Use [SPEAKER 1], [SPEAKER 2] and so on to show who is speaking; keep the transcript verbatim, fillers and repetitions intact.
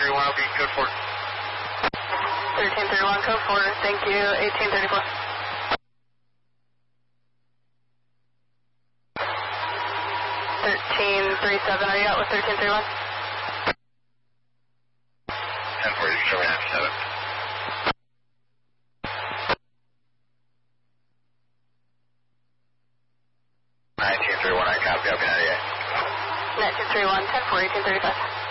[SPEAKER 1] thirty-one, I'll be code four.
[SPEAKER 2] thirteen thirty-one, code four, thank you, eighteen thirty-four. thirteen thirty-seven, are you out with thirteen thirty-one?
[SPEAKER 1] ten forty, show me ninety-seven. nineteen thirty-one, I copy, I'll be ninety-eight.
[SPEAKER 2] nineteen thirty-one, ten four, eighteen thirty-five.